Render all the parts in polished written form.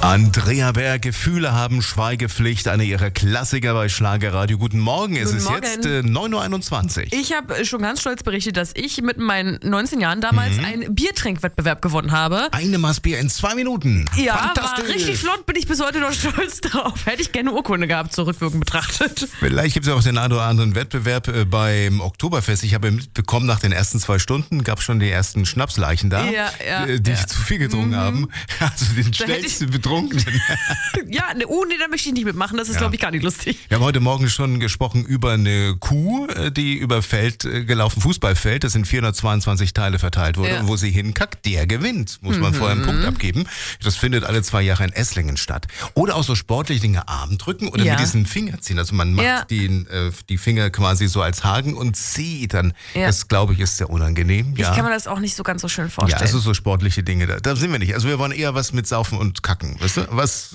Andrea Berg, Gefühle haben Schweigepflicht, einer ihrer Klassiker bei Schlagerradio. Guten Morgen, es ist jetzt 9.21 Uhr. Ich habe schon ganz stolz berichtet, dass ich mit meinen 19 Jahren damals einen Biertrinkwettbewerb gewonnen habe. Eine Maß Bier in 2 Minuten. Ja, war richtig flott, bin ich bis heute noch stolz drauf. Hätte ich gerne eine Urkunde gehabt, zurückwirkend betrachtet. Vielleicht gibt es ja auch den einen oder anderen Wettbewerb beim Oktoberfest. Ich habe mitbekommen, nach den ersten 2 Stunden gab es schon die ersten Schnapsleichen da, die zu viel getrunken haben. Also den schnellsten Betrunkenen. Ja, nee, da möchte ich nicht mitmachen, das ist, glaube ich, gar nicht lustig. Wir haben heute Morgen schon gesprochen über eine Kuh, die über Feld gelaufen, Fußballfeld, das in 422 Teile verteilt wurde. Und wo sie hinkackt, der gewinnt. Muss man vorher einen Punkt abgeben. Das findet alle 2 Jahre in Esslingen statt. Oder auch so sportliche Dinge, Arm drücken oder mit diesen Finger ziehen. Also man macht die Finger quasi so als Haken und zieht dann. Das, glaube ich, ist sehr unangenehm. Ich kann mir das auch nicht so ganz so schön vorstellen. Ja, also so sportliche Dinge, da sind wir nicht. Also wir wollen eher was mit Saufen und Kacken. Weißt du?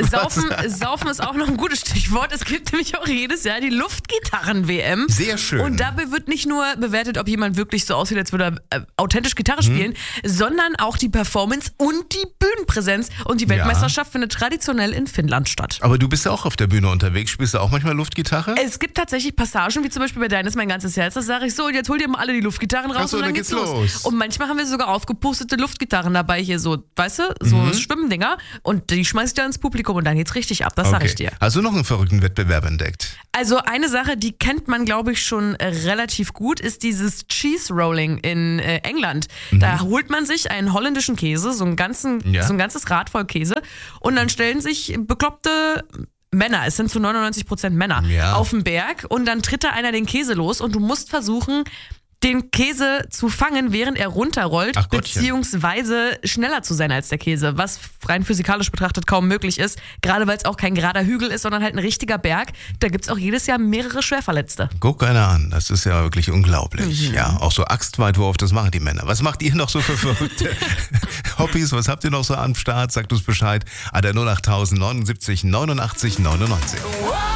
Saufen ist auch noch ein gutes Stichwort. Es gibt nämlich auch jedes Jahr die Luftgitarren-WM. Sehr schön. Und dabei wird nicht nur bewertet, ob jemand wirklich so aussieht, als würde er authentisch Gitarre spielen, sondern auch die Performance und die Bühnenpräsenz. Und die Weltmeisterschaft findet traditionell in Finnland statt. Aber du bist ja auch auf der Bühne unterwegs. Spielst du auch manchmal Luftgitarre? Es gibt tatsächlich Passagen, wie zum Beispiel bei Deines mein ganzes Herz. Da sage ich so, und jetzt hol dir mal alle die Luftgitarren raus und dann geht's los. Und manchmal haben wir sogar aufgepustete Luftgitarren dabei hier so, weißt du, so Schwimmdinger. Und die schmeiß ich dann ins Publikum und dann geht's richtig ab, das sage ich dir. Hast du noch einen verrückten Wettbewerb entdeckt? Also eine Sache, die kennt man, glaube ich, schon relativ gut, ist dieses Cheese Rolling in England. Da holt man sich einen holländischen Käse, so ein ganzes Rad voll Käse, und dann stellen sich bekloppte Männer, es sind zu 99% Männer, auf den Berg, und dann tritt da einer den Käse los und du musst versuchen, den Käse zu fangen, während er runterrollt, beziehungsweise schneller zu sein als der Käse, was rein physikalisch betrachtet kaum möglich ist, gerade weil es auch kein gerader Hügel ist, sondern halt ein richtiger Berg. Da gibt es auch jedes Jahr mehrere Schwerverletzte. Guck einer an, das ist ja wirklich unglaublich. Ja, auch so Axtweitwurf, das machen die Männer. Was macht ihr noch so für verrückte Hobbys? Was habt ihr noch so am Start? Sagt uns Bescheid. An der 08000 79 89 99.